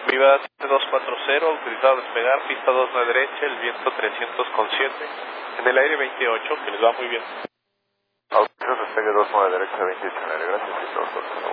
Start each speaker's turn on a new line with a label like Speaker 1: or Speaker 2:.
Speaker 1: Viva 240, autorizado a despegar, pista 29 derecha, el viento 300,7, en el aire 28, que les va muy bien.
Speaker 2: Autorizado despegue 29 derecha, 28 en el aire, gracias, pista 240.